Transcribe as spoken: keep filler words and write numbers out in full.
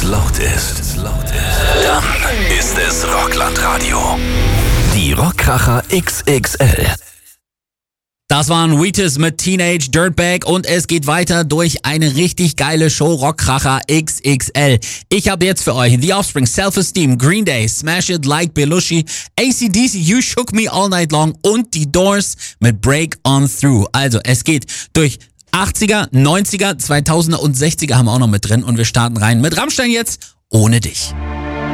laut ist, dann ist es Rockland-Radio. Die Rockkracher X X L. Das waren Wheatus mit Teenage Dirtbag und es geht weiter durch eine richtig geile Show, Rockkracher X X L. Ich habe jetzt für euch The Offspring, Self-Esteem, Green Day, Smash It Like Belushi, A C D C, You Shook Me All Night Long und die Doors mit Break On Through. Also es geht durch achtziger, neunziger, zweitausender und sechziger haben wir auch noch mit drin und wir starten rein mit Rammstein jetzt, Ohne dich.